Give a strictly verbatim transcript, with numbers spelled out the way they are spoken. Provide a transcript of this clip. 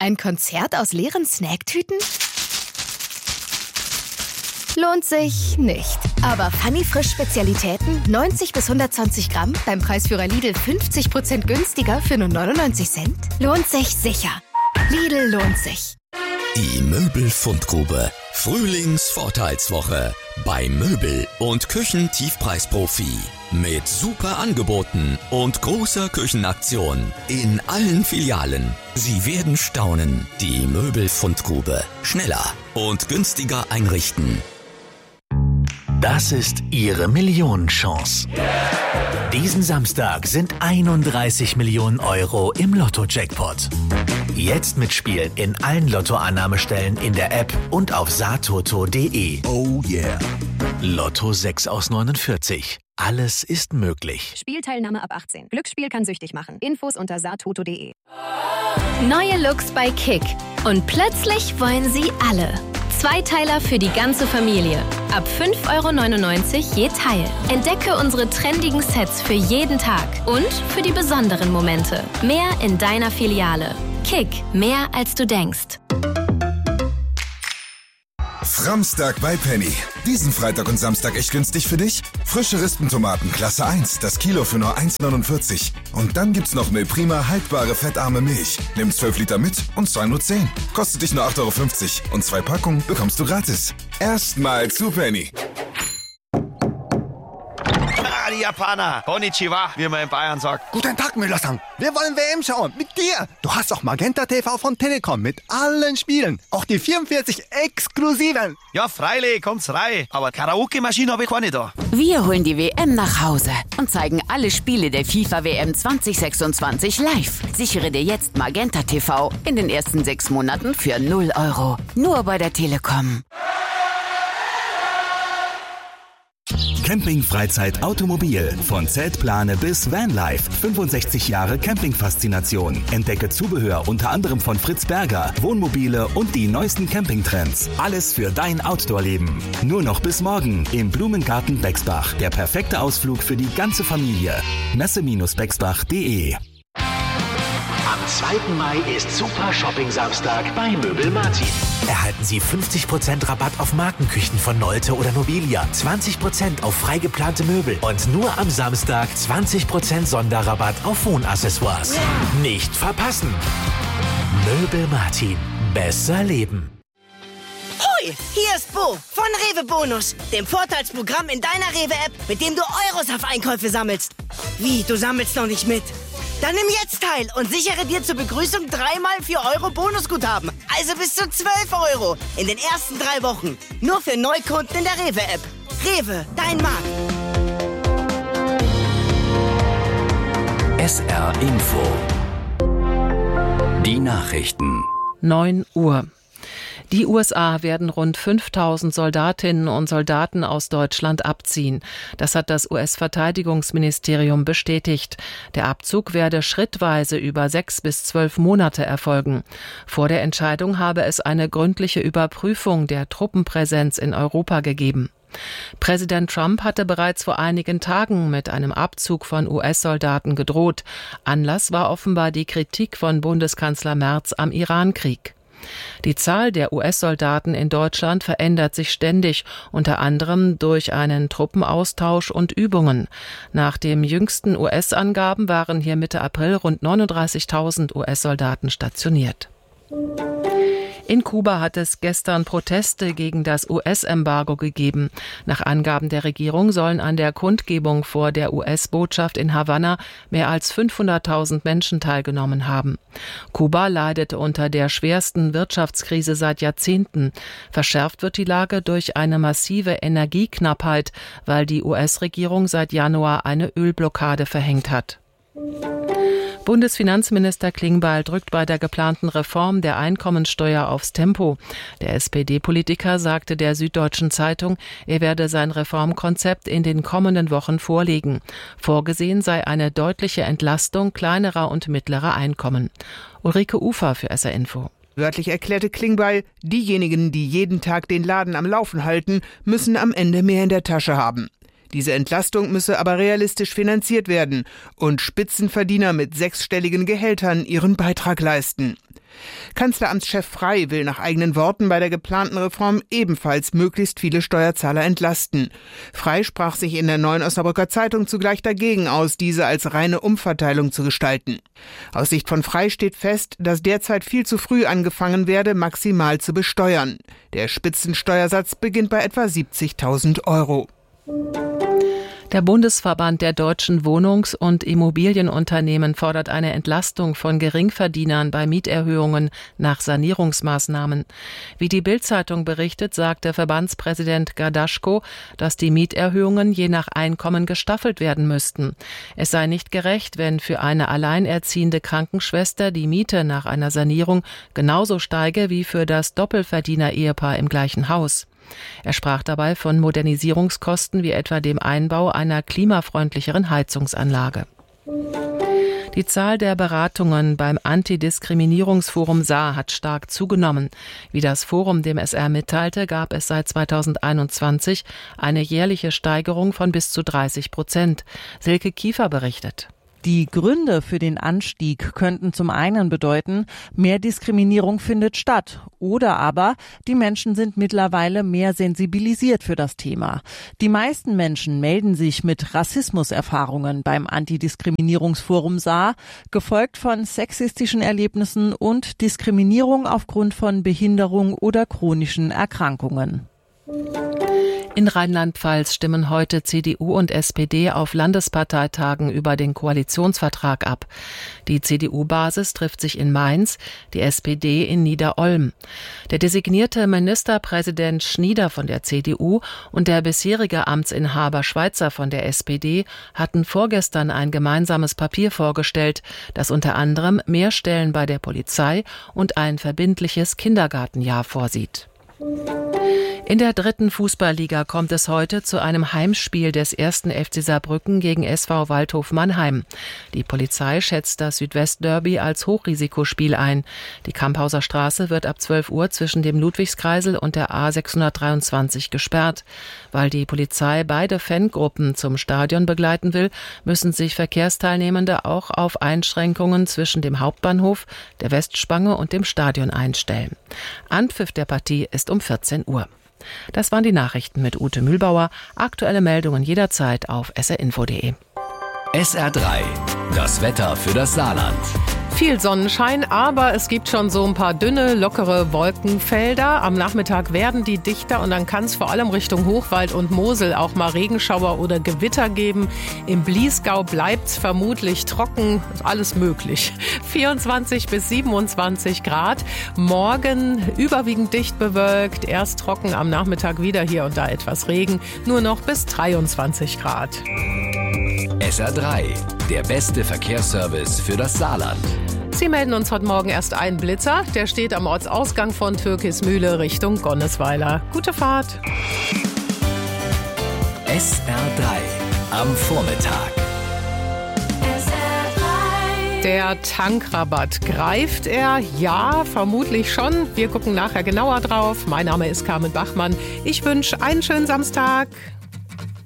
Ein Konzert aus leeren Snacktüten? Lohnt sich nicht. Aber Funny Frisch Spezialitäten neunzig bis hundertzwanzig Gramm beim Preisführer Lidl fünfzig Prozent günstiger für nur neunundneunzig Cent? Lohnt sich sicher. Lidl lohnt sich. Die Möbelfundgrube. Frühlingsvorteilswoche bei Möbel- und Küchentiefpreisprofi. Mit super Angeboten und großer Küchenaktion in allen Filialen. Sie werden staunen. Die Möbelfundgrube. Schneller und günstiger einrichten. Das ist Ihre Millionenchance. Diesen Samstag sind einunddreißig Millionen Euro im Lotto-Jackpot. Jetzt mitspielen in allen Lottoannahmestellen in der App und auf satoto punkt de. Oh yeah. Lotto sechs aus neunundvierzig. Alles ist möglich. Spielteilnahme ab achtzehn. Glücksspiel kann süchtig machen. Infos unter satoto punkt de. Neue Looks bei Kick. Und plötzlich wollen sie alle. Zweiteiler für die ganze Familie. Ab fünf Euro neunundneunzig je Teil. Entdecke unsere trendigen Sets für jeden Tag und für die besonderen Momente. Mehr in deiner Filiale. Kick, mehr als du denkst. Framstag bei Penny. Diesen Freitag und Samstag echt günstig für dich? Frische Rispentomaten Klasse eins, das Kilo für nur eins neunundvierzig. Und dann gibt's noch Milprima haltbare fettarme Milch. Nimm zwölf Liter mit und zahl nur zehn. Kostet dich nur acht Euro fünfzig und zwei Packungen bekommst du gratis. Erstmal zu Penny. Ah, die Japaner. Konnichiwa, wie man in Bayern sagt. Guten Tag, Müller-san. Wir wollen W M schauen. Mit dir. Du hast auch Magenta T V von Telekom mit allen Spielen. Auch die vierundvierzig exklusiven. Ja, freilich, kommt's rein. Aber Karaoke-Maschine habe ich keine da. Wir holen die W M nach Hause und zeigen alle Spiele der FIFA W M zwanzig sechsundzwanzig live. Sichere dir jetzt Magenta T V in den ersten sechs Monaten für null Euro. Nur bei der Telekom. Camping, Freizeit, Automobil. Von Zeltplane bis Vanlife. fünfundsechzig Jahre Camping-Faszination. Entdecke Zubehör unter anderem von Fritz Berger, Wohnmobile und die neuesten Campingtrends. Alles für dein Outdoor-Leben. Nur noch bis morgen im Blumengarten Bexbach. Der perfekte Ausflug für die ganze Familie. Messe Bexbach punkt de. Am zweiten Mai ist Super Shopping Samstag bei Möbel Martin. Erhalten Sie fünfzig Prozent Rabatt auf Markenküchen von Nolte oder Nobilia, zwanzig Prozent auf freigeplante Möbel und nur am Samstag zwanzig Prozent Sonderrabatt auf Wohnaccessoires. Nicht verpassen! Möbel Martin. Besser leben. Hoi, hier ist Bo von Rewe Bonus, dem Vorteilsprogramm in deiner Rewe-App, mit dem du Euros auf Einkäufe sammelst. Wie, du sammelst noch nicht mit? Dann nimm jetzt teil und sichere dir zur Begrüßung dreimal vier Euro Bonusguthaben. Also bis zu zwölf Euro in den ersten drei Wochen. Nur für Neukunden in der Rewe-App. Rewe, dein Markt. S R Info. Die Nachrichten. neun Uhr. Die U S A werden rund fünftausend Soldatinnen und Soldaten aus Deutschland abziehen. Das hat das U S-Verteidigungsministerium bestätigt. Der Abzug werde schrittweise über sechs bis zwölf Monate erfolgen. Vor der Entscheidung habe es eine gründliche Überprüfung der Truppenpräsenz in Europa gegeben. Präsident Trump hatte bereits vor einigen Tagen mit einem Abzug von U S-Soldaten gedroht. Anlass war offenbar die Kritik von Bundeskanzler Merz am Irankrieg. Die Zahl der U S-Soldaten in Deutschland verändert sich ständig, unter anderem durch einen Truppenaustausch und Übungen. Nach den jüngsten U S-Angaben waren hier Mitte April rund neununddreißigtausend U S-Soldaten stationiert. In Kuba hat es gestern Proteste gegen das U S-Embargo gegeben. Nach Angaben der Regierung sollen an der Kundgebung vor der U S-Botschaft in Havanna mehr als fünfhunderttausend Menschen teilgenommen haben. Kuba leidet unter der schwersten Wirtschaftskrise seit Jahrzehnten. Verschärft wird die Lage durch eine massive Energieknappheit, weil die U S-Regierung seit Januar eine Ölblockade verhängt hat. Bundesfinanzminister Klingbeil drückt bei der geplanten Reform der Einkommensteuer aufs Tempo. Der S P D-Politiker sagte der Süddeutschen Zeitung, er werde sein Reformkonzept in den kommenden Wochen vorlegen. Vorgesehen sei eine deutliche Entlastung kleinerer und mittlerer Einkommen. Ulrike Ufer für S R Info. Wörtlich erklärte Klingbeil, diejenigen, die jeden Tag den Laden am Laufen halten, müssen am Ende mehr in der Tasche haben. Diese Entlastung müsse aber realistisch finanziert werden und Spitzenverdiener mit sechsstelligen Gehältern ihren Beitrag leisten. Kanzleramtschef Frey will nach eigenen Worten bei der geplanten Reform ebenfalls möglichst viele Steuerzahler entlasten. Frey sprach sich in der Neuen Osnabrücker Zeitung zugleich dagegen aus, diese als reine Umverteilung zu gestalten. Aus Sicht von Frey steht fest, dass derzeit viel zu früh angefangen werde, maximal zu besteuern. Der Spitzensteuersatz beginnt bei etwa siebzigtausend Euro. Der Bundesverband der deutschen Wohnungs- und Immobilienunternehmen fordert eine Entlastung von Geringverdienern bei Mieterhöhungen nach Sanierungsmaßnahmen. Wie die Bild-Zeitung berichtet, sagte Verbandspräsident Gardaschko, dass die Mieterhöhungen je nach Einkommen gestaffelt werden müssten. Es sei nicht gerecht, wenn für eine alleinerziehende Krankenschwester die Miete nach einer Sanierung genauso steige wie für das Doppelverdiener-Ehepaar im gleichen Haus. Er sprach dabei von Modernisierungskosten wie etwa dem Einbau einer klimafreundlicheren Heizungsanlage. Die Zahl der Beratungen beim Antidiskriminierungsforum S A hat stark zugenommen. Wie das Forum dem S R mitteilte, gab es seit zweitausendeinundzwanzig eine jährliche Steigerung von bis zu dreißig Prozent. Silke Kiefer berichtet. Die Gründe für den Anstieg könnten zum einen bedeuten, mehr Diskriminierung findet statt oder aber die Menschen sind mittlerweile mehr sensibilisiert für das Thema. Die meisten Menschen melden sich mit Rassismuserfahrungen beim Antidiskriminierungsforum S A, gefolgt von sexistischen Erlebnissen und Diskriminierung aufgrund von Behinderung oder chronischen Erkrankungen. In Rheinland-Pfalz stimmen heute C D U und S P D auf Landesparteitagen über den Koalitionsvertrag ab. Die C D U-Basis trifft sich in Mainz, die S P D in Niederolm. Der designierte Ministerpräsident Schnieder von der C D U und der bisherige Amtsinhaber Schweitzer von der S P D hatten vorgestern ein gemeinsames Papier vorgestellt, das unter anderem mehr Stellen bei der Polizei und ein verbindliches Kindergartenjahr vorsieht. In der dritten Fußballliga kommt es heute zu einem Heimspiel des ersten F C Saarbrücken gegen S V Waldhof Mannheim. Die Polizei schätzt das Südwestderby als Hochrisikospiel ein. Die Kamphauser Straße wird ab zwölf Uhr zwischen dem Ludwigskreisel und der A sechshundertdreiundzwanzig gesperrt. Weil die Polizei beide Fangruppen zum Stadion begleiten will, müssen sich Verkehrsteilnehmende auch auf Einschränkungen zwischen dem Hauptbahnhof, der Westspange und dem Stadion einstellen. Anpfiff der Partie ist um vierzehn Uhr. Das waren die Nachrichten mit Ute Mühlbauer. Aktuelle Meldungen jederzeit auf s r info punkt d e. S R drei, das Wetter für das Saarland. Viel Sonnenschein, aber es gibt schon so ein paar dünne, lockere Wolkenfelder. Am Nachmittag werden die dichter und dann kann es vor allem Richtung Hochwald und Mosel auch mal Regenschauer oder Gewitter geben. Im Bliesgau bleibt es vermutlich trocken, alles möglich. vierundzwanzig bis siebenundzwanzig Grad. Morgen überwiegend dicht bewölkt, erst trocken, am Nachmittag wieder hier und da etwas Regen. Nur noch bis dreiundzwanzig Grad. S R drei, der beste Verkehrsservice für das Saarland. Sie melden uns heute Morgen erst einen Blitzer. Der steht am Ortsausgang von Türkismühle Richtung Gonnesweiler. Gute Fahrt. S R drei am Vormittag. Der Tankrabatt, greift er? Ja, vermutlich schon. Wir gucken nachher genauer drauf. Mein Name ist Carmen Bachmann. Ich wünsche einen schönen Samstag.